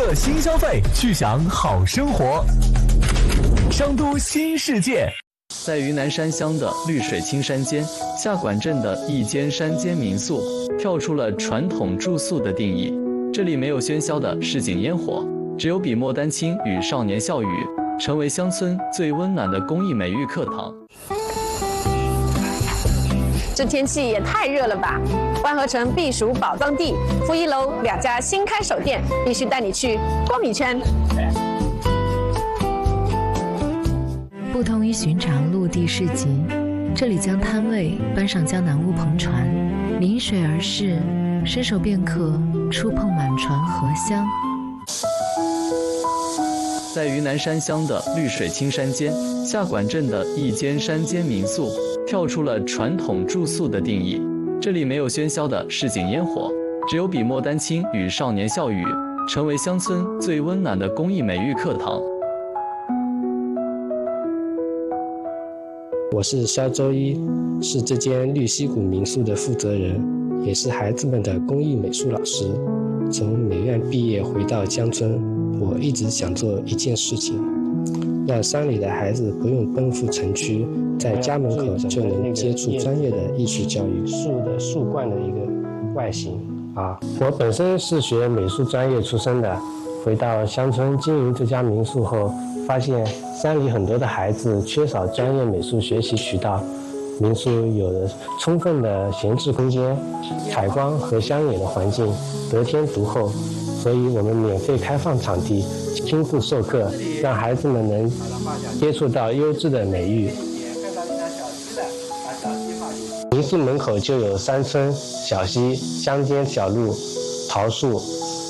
乐新消费，去享好生活。商都新世界。 在云南山乡的绿水青山间，下管镇的一间山间民宿跳出了传统住宿的定义。这里没有喧嚣的市井烟火，只有笔墨丹青与少年笑语，成为乡村最温暖的公益美育课堂。 这天气也太热了吧！万和城避暑宝藏地负一楼2家新开首店，必须带你去逛一圈。 不同于寻常陆地市集，这里将摊位搬上江南乌篷船，临水而视，伸手便可触碰满船荷香。 在云南山乡的绿水青山间，下管镇的一间山间民宿跳出了传统住宿的定义。这里没有喧嚣的市井烟火，只有笔墨丹青与少年笑语，成为乡村最温暖的公益美育课堂。 我是肖周一，是这间绿溪谷民宿的负责人，也是孩子们的公益美术老师。从美院毕业回到江村，我一直想做一件事情，让山里的孩子不用奔赴城区，在家门口就能接触专业的艺术教育。树冠的一个外形啊，我本身是学美术专业出身的，回到乡村经营这家民宿后，发现山里很多的孩子缺少专业美术学习渠道，民宿有了充分的闲置空间，采光和乡野的环境得天独厚，所以我们免费开放场地，亲自授课，让孩子们能接触到优质的美育。民宿门口就有山村、小溪、乡间小路、桃树、